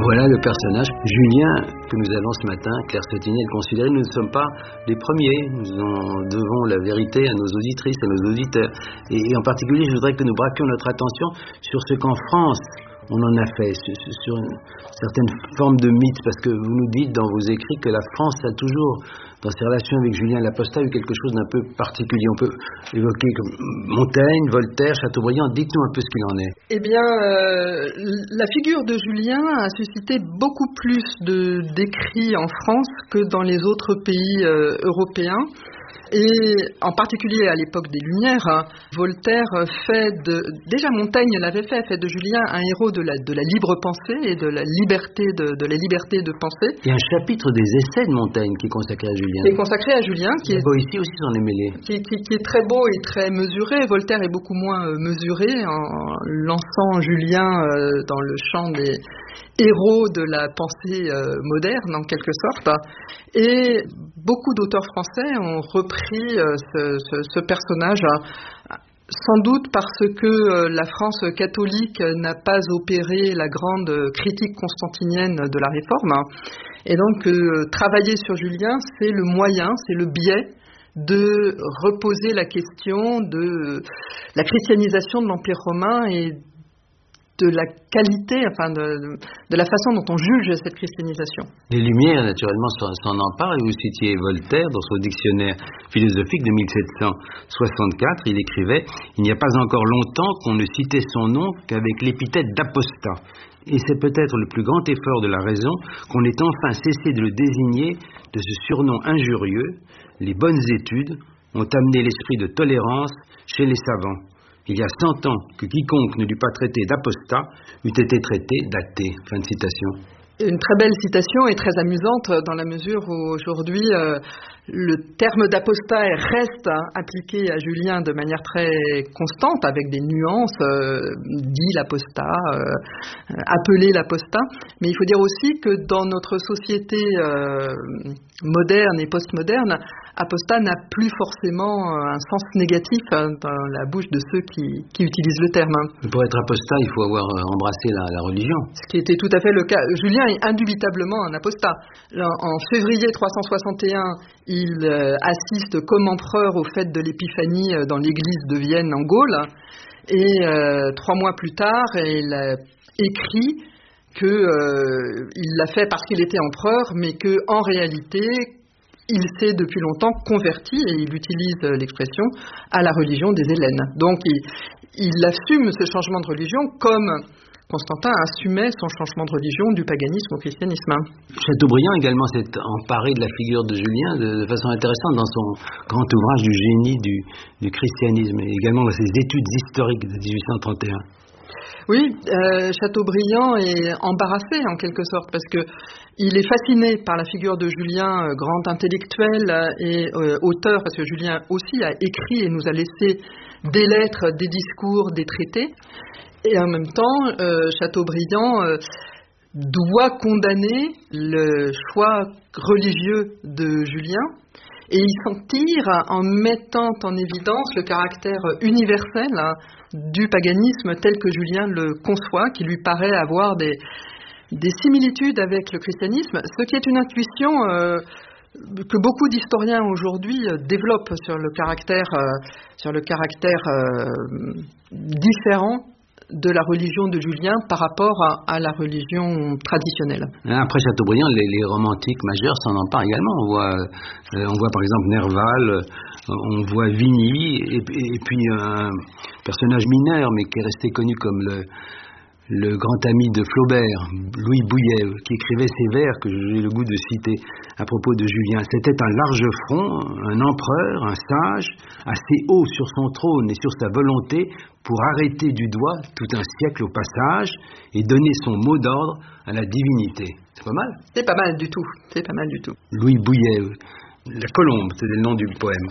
Voilà le personnage Julien que nous avons ce matin, Claire Sautigny, considéré. Nous ne sommes pas les premiers, nous devons la vérité à nos auditrices, à nos auditeurs. Et en particulier, je voudrais que nous braquions notre attention sur ce qu'en France, on en a fait, sur une certaine forme de mythe, parce que vous nous dites dans vos écrits que la France a toujours, dans ses relations avec Julien Laposta, eu quelque chose d'un peu particulier. On peut évoquer comme Montaigne, Voltaire, Chateaubriand. Dites-nous un peu ce qu'il en est. Eh bien, la figure de Julien a suscité beaucoup plus d'écrits en France que dans les autres pays européens. Et en particulier à l'époque des Lumières, Voltaire déjà Montaigne l'avait fait de Julien un héros de la libre pensée et de la liberté de penser. Il y a un chapitre des essais de Montaigne qui est consacré à Julien. Qui est consacré à Julien, qui est Boétie aussi s'en est mêlé. Qui est très beau et très mesuré. Voltaire est beaucoup moins mesuré en lançant Julien dans le champ des héros de la pensée moderne en quelque sorte. Et beaucoup d'auteurs français ont repris ce personnage, sans doute parce que la France catholique n'a pas opéré la grande critique constantinienne de la Réforme. Et donc travailler sur Julien, c'est le moyen, c'est le biais de reposer la question de la christianisation de l'Empire romain et de la qualité, de la façon dont on juge cette christianisation. Les Lumières, naturellement, s'en emparent, et vous citiez Voltaire dans son dictionnaire philosophique de 1764, il écrivait « Il n'y a pas encore longtemps qu'on ne citait son nom qu'avec l'épithète d'apostat. Et c'est peut-être le plus grand effort de la raison qu'on ait enfin cessé de le désigner de ce surnom injurieux. Les bonnes études ont amené l'esprit de tolérance chez les savants. Il y a 100 ans que quiconque ne l'eût pas traité d'apostat eût été traité d'athée. » Fin de citation. Une très belle citation et très amusante dans la mesure où aujourd'hui le terme d'apostat reste appliqué à Julien de manière très constante avec des nuances, dit l'apostat, appelé l'apostat. Mais il faut dire aussi que dans notre société moderne et postmoderne, apostat n'a plus forcément un sens négatif dans la bouche de ceux qui utilisent le terme. Pour être apostat, il faut avoir embrassé la religion. Ce qui était tout à fait le cas. Julien est indubitablement un apostat. En février 361, il assiste comme empereur aux fêtes de l'Épiphanie dans l'église de Vienne en Gaule. Et 3 mois plus tard, il a écrit qu'il l'a fait parce qu'il était empereur, mais qu'en réalité, il s'est depuis longtemps converti, et il utilise l'expression, à la religion des Hellènes. Donc il assume ce changement de religion comme Constantin assumait son changement de religion du paganisme au christianisme. Chateaubriand également s'est emparé de la figure de Julien de façon intéressante dans son grand ouvrage du génie du christianisme, et également dans ses études historiques de 1831. Oui, Chateaubriand est embarrassé en quelque sorte parce que il est fasciné par la figure de Julien, grand intellectuel et auteur, parce que Julien aussi a écrit et nous a laissé des lettres, des discours, des traités. Et en même temps, Chateaubriand doit condamner le choix religieux de Julien. Et il s'en tire en mettant en évidence le caractère universel du paganisme tel que Julien le conçoit, qui lui paraît avoir des similitudes avec le christianisme, ce qui est une intuition que beaucoup d'historiens aujourd'hui développent sur le caractère différent de la religion de Julien par rapport à la religion traditionnelle. Après Chateaubriand, les romantiques majeurs s'en emparent également. On voit par exemple Nerval, on voit Vigny, et puis un personnage mineur, mais qui est resté connu comme le grand ami de Flaubert, Louis Bouilhet, qui écrivait ces vers que j'ai le goût de citer à propos de Julien. C'était un large front, un empereur, un sage, assez haut sur son trône et sur sa volonté pour arrêter du doigt tout un siècle au passage et donner son mot d'ordre à la divinité. C'est pas mal ? C'est pas mal du tout. Louis Bouilhet, la colombe, c'est le nom du poème.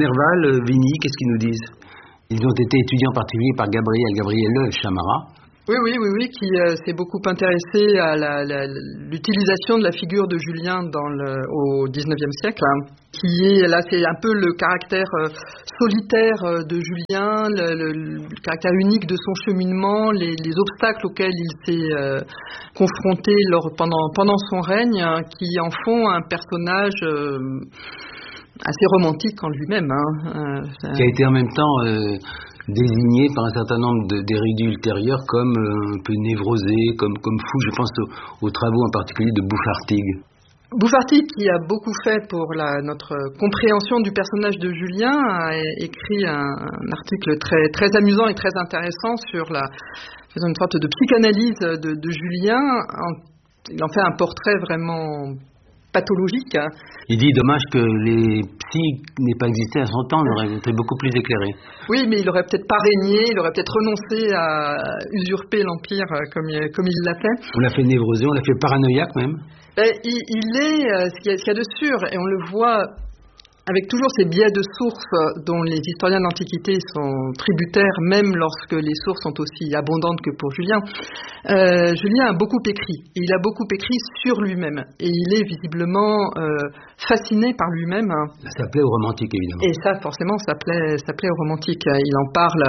Nerval, Vigny, qu'est-ce qu'ils nous disent ? Ils ont été étudiés en particulier par Gabriel Chamara. Oui, qui s'est beaucoup intéressé à l'utilisation de la figure de Julien au XIXe siècle, qui est, là, c'est un peu le caractère solitaire de Julien, le caractère unique de son cheminement, les obstacles auxquels il s'est confronté pendant son règne, qui en font un personnage assez romantique en lui-même. Qui a été en même temps désigné par un certain nombre d'érudits ultérieurs comme un peu névrosé, comme fou. Je pense aux travaux en particulier de Bouffartig. Bouffartig, qui a beaucoup fait pour notre compréhension du personnage de Julien, a écrit un article très, très amusant et très intéressant faisant une sorte de psychanalyse de Julien. Il en fait un portrait vraiment pathologique. Il dit dommage que les psys n'aient pas existé à son temps, on aurait été beaucoup plus éclairés. Oui, mais il aurait peut-être pas régné, il aurait peut-être renoncé à usurper l'empire comme il l'a fait. On l'a fait névrosé, on l'a fait paranoïaque même. Il est ce qu'il y a de sûr, et on le voit avec toujours ces biais de sources dont les historiens d'Antiquité sont tributaires, même lorsque les sources sont aussi abondantes que pour Julien. Julien a beaucoup écrit, et il a beaucoup écrit sur lui-même, et il est visiblement fasciné par lui-même. Ça plaît aux romantiques, évidemment. Et ça, forcément, ça plaît aux romantiques. Il en parle,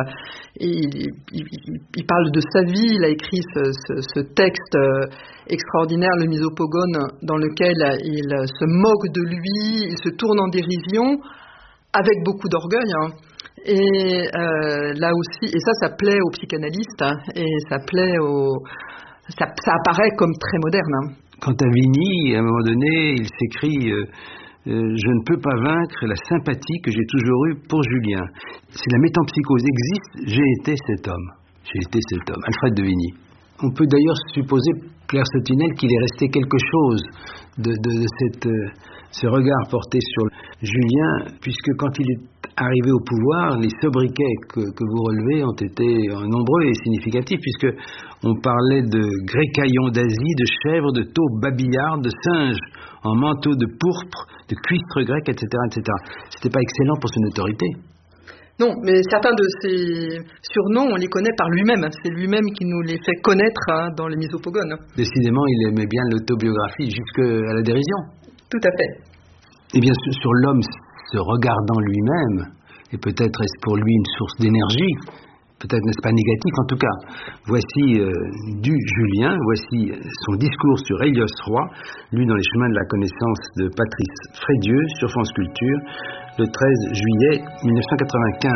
il parle de sa vie, il a écrit ce texte extraordinaire, le Misopogone, dans lequel il se moque de lui, il se tourne en dérision, avec beaucoup d'orgueil. Et là aussi, et ça plaît aux psychanalystes, et ça apparaît comme très moderne. Quant à Vigny, à un moment donné, il s'écrit je ne peux pas vaincre la sympathie que j'ai toujours eue pour Julien. Si la métempsychose existe, j'ai été cet homme. Alfred de Vigny. On peut d'ailleurs supposer, Claire Sautinel, qu'il est resté quelque chose de ce regard porté sur Julien, puisque quand il est arrivé au pouvoir, les sobriquets que vous relevez ont été nombreux et significatifs, puisque on parlait de grécaillons d'Asie, de chèvres, de taupes babillards, de singes en manteau de pourpre, de cuistres grecs, etc., etc. C'était pas excellent pour son autorité. Non, mais certains de ces surnoms, on les connaît par lui-même. C'est lui-même qui nous les fait connaître dans les Misopogones. Décidément, il aimait bien l'autobiographie jusqu'à la dérision. Tout à fait. Et bien sur l'homme se regardant lui-même, et peut-être est-ce pour lui une source d'énergie, peut-être n'est-ce pas négatif, en tout cas. Voici du Julien, voici son discours sur Hélios Roi, lu dans les chemins de la connaissance de Patrice Frédieu sur France Culture, le 13 juillet 1995.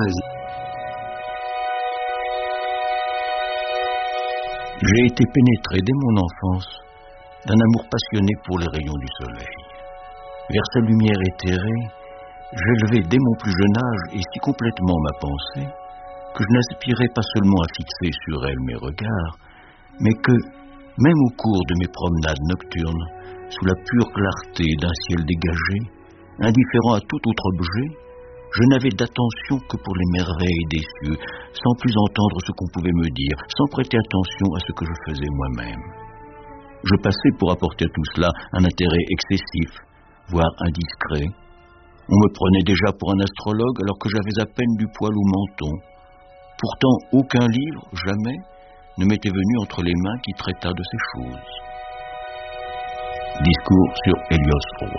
J'ai été pénétré dès mon enfance d'un amour passionné pour les rayons du soleil. Vers sa lumière éthérée, j'élevais dès mon plus jeune âge et si complètement ma pensée que je n'aspirais pas seulement à fixer sur elle mes regards, mais que, même au cours de mes promenades nocturnes, sous la pure clarté d'un ciel dégagé, indifférent à tout autre objet, je n'avais d'attention que pour les merveilles des cieux, sans plus entendre ce qu'on pouvait me dire, sans prêter attention à ce que je faisais moi-même. Je passais pour apporter à tout cela un intérêt excessif, voire indiscret. On me prenait déjà pour un astrologue alors que j'avais à peine du poil au menton. Pourtant, aucun livre, jamais, ne m'était venu entre les mains qui traitât de ces choses. Discours sur Hélios Roi.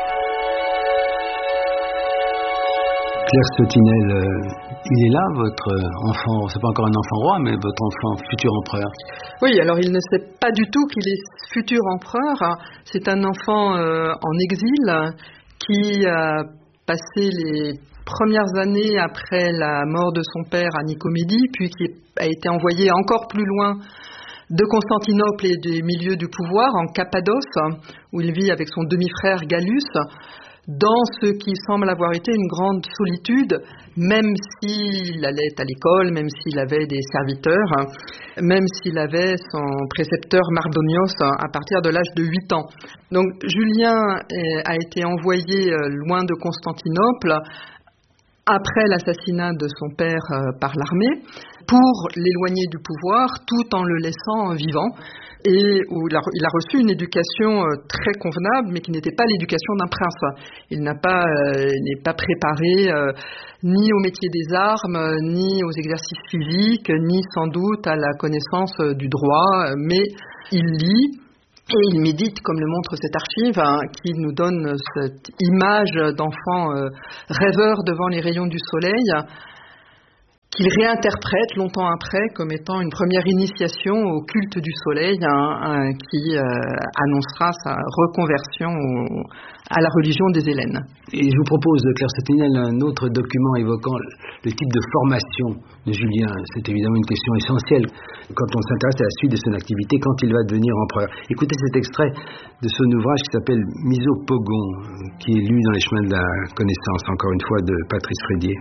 Claire Sautinel, il est là, votre enfant, c'est pas encore un enfant roi, mais votre enfant futur empereur. Oui, alors il ne sait pas du tout qu'il est futur empereur. C'est un enfant en exil qui a passé les premières années après la mort de son père à Nicomédie, puis qui a été envoyé encore plus loin de Constantinople et des milieux du pouvoir, en Cappadoce, où il vit avec son demi-frère Gallus, dans ce qui semble avoir été une grande solitude, même s'il allait à l'école, même s'il avait des serviteurs, même s'il avait son précepteur Mardonios à partir de l'âge de 8 ans. Donc Julien a été envoyé loin de Constantinople après l'assassinat de son père par l'armée, pour l'éloigner du pouvoir tout en le laissant vivant. et où il a reçu une éducation très convenable, mais qui n'était pas l'éducation d'un prince. Il n'est pas préparé ni au métier des armes, ni aux exercices physiques, ni sans doute à la connaissance du droit, mais il lit et il médite, comme le montre cette archive, qui nous donne cette image d'enfant rêveur devant les rayons du soleil, qu'il réinterprète longtemps après comme étant une première initiation au culte du soleil, qui annoncera sa reconversion à la religion des Hellènes. Et je vous propose, Claire Satinel, un autre document évoquant le type de formation de Julien. C'est évidemment une question essentielle quand on s'intéresse à la suite de son activité, quand il va devenir empereur. Écoutez cet extrait de son ouvrage qui s'appelle Misopogon, qui est lu dans les chemins de la connaissance, encore une fois, de Patrice Frédier.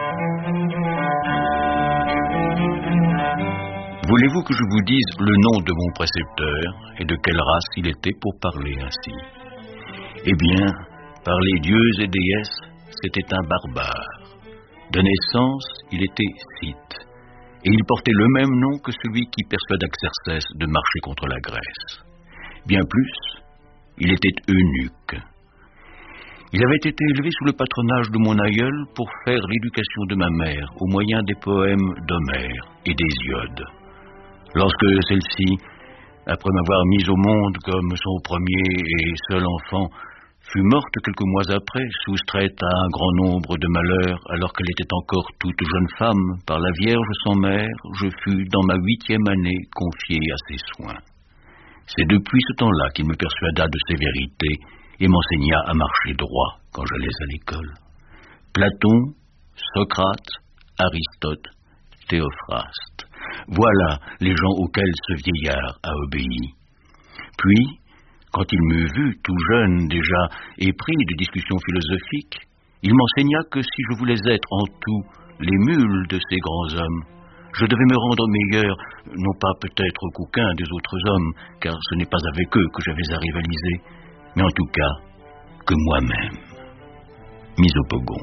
Voulez-vous que je vous dise le nom de mon précepteur et de quelle race il était pour parler ainsi? Eh bien, par les dieux et déesses, c'était un barbare. De naissance, il était Scythe, et il portait le même nom que celui qui persuada Xerxès de marcher contre la Grèce. Bien plus, il était eunuque. Il avait été élevé sous le patronage de mon aïeul pour faire l'éducation de ma mère au moyen des poèmes d'Homère et d'Hésiode. Lorsque celle-ci, après m'avoir mis au monde comme son premier et seul enfant, fut morte quelques mois après, soustraite à un grand nombre de malheurs, alors qu'elle était encore toute jeune femme, par la Vierge sans mère, je fus dans ma 8e année confié à ses soins. C'est depuis ce temps-là qu'il me persuada de ses vérités et m'enseigna à marcher droit quand j'allais à l'école. Platon, Socrate, Aristote, Théophraste. Voilà les gens auxquels ce vieillard a obéi. Puis, quand il m'eut vu, tout jeune déjà, épris de discussions philosophiques, il m'enseigna que si je voulais être en tout les mules de ces grands hommes, je devais me rendre meilleur, non pas peut-être qu'aucun des autres hommes, car ce n'est pas avec eux que j'avais à rivaliser, mais en tout cas, que moi-même. Misopogon.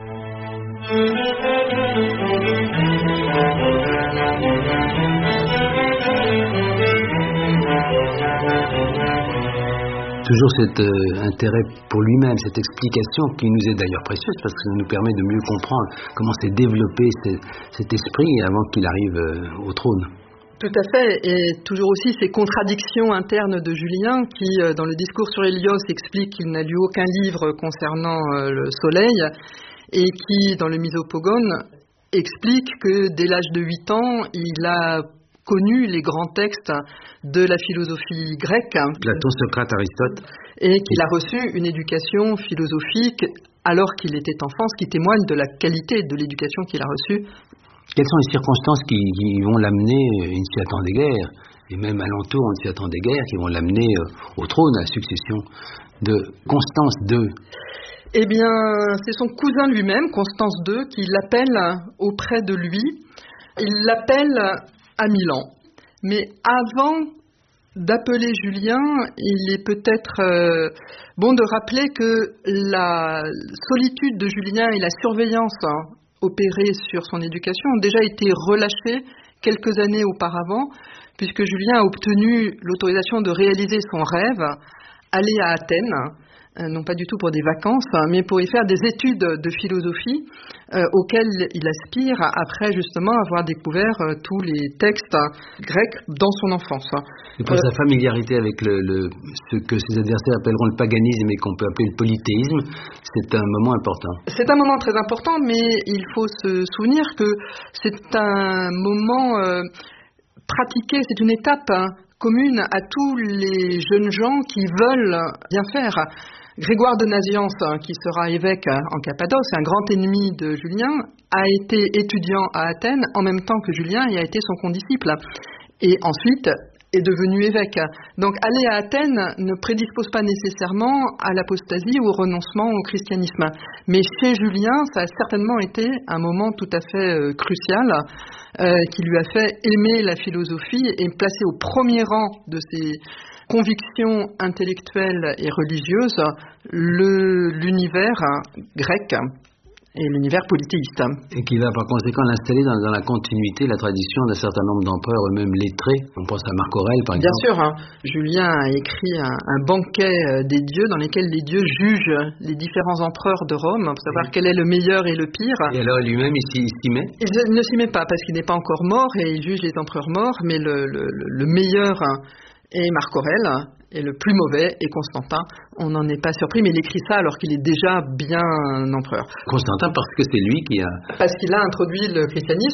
Toujours cet intérêt pour lui-même, cette explication qui nous est d'ailleurs précieuse parce que ça nous permet de mieux comprendre comment s'est développé cet esprit avant qu'il arrive au trône. Tout à fait, et toujours aussi ces contradictions internes de Julien qui, dans le discours sur Hélios, explique qu'il n'a lu aucun livre concernant le soleil et qui, dans le Misopogon, explique que dès l'âge de 8 ans, il a connu les grands textes de la philosophie grecque. Platon, Socrate, Aristote. Et qu'il a reçu une éducation philosophique alors qu'il était enfant, ce qui témoigne de la qualité de l'éducation qu'il a reçue. Quelles sont les circonstances qui vont l'amener, il ne s'y attendait guère, et même alentour, on ne s'y attendait guère, qui vont l'amener au trône, à la succession de Constance II? Eh bien, c'est son cousin lui-même, Constance II, qui l'appelle auprès de lui. Il l'appelle à Milan. Mais avant d'appeler Julien, il est peut-être bon de rappeler que la solitude de Julien et la surveillance opérée sur son éducation ont déjà été relâchées quelques années auparavant, puisque Julien a obtenu l'autorisation de réaliser son rêve, aller à Athènes, non pas du tout pour des vacances, mais pour y faire des études de philosophie auxquelles il aspire après justement avoir découvert tous les textes grecs dans son enfance. Et pour sa familiarité avec ce que ses adversaires appelleront le paganisme et qu'on peut appeler le polythéisme, c'est un moment important. C'est un moment très important, mais il faut se souvenir que c'est un moment pratiqué, c'est une étape commune à tous les jeunes gens qui veulent bien faire. Grégoire de Nazianze, qui sera évêque en Cappadoce, un grand ennemi de Julien, a été étudiant à Athènes en même temps que Julien et a été son condisciple. Et ensuite est devenu évêque. Donc aller à Athènes ne prédispose pas nécessairement à l'apostasie ou au renoncement au christianisme. Mais chez Julien, ça a certainement été un moment tout à fait crucial qui lui a fait aimer la philosophie et placer au premier rang de ses convictions intellectuelles et religieuses l'univers grec et l'univers polythéiste. Et qui va par conséquent l'installer dans la continuité, la tradition d'un certain nombre d'empereurs eux-mêmes lettrés. On pense à Marc Aurèle, par exemple. Bien sûr, Julien a écrit un banquet des dieux dans lequel les dieux jugent les différents empereurs de Rome pour savoir quel est le meilleur et le pire. Et alors lui-même, il s'y met? Il ne s'y met pas parce qu'il n'est pas encore mort et il juge les empereurs morts, mais le meilleur est Marc Aurèle. Et le plus mauvais est Constantin. On n'en est pas surpris, mais il écrit ça alors qu'il est déjà bien empereur. Constantin parce que c'est lui qui a... Parce qu'il a introduit le christianisme.